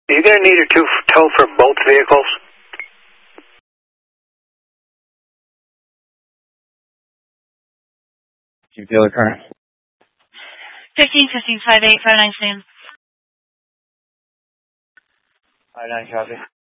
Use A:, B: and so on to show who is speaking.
A: Are you going to need a tow for both vehicles?
B: Chief Dealer Current.
C: 15-15-5-8, 59 Sam.
B: 59 copy.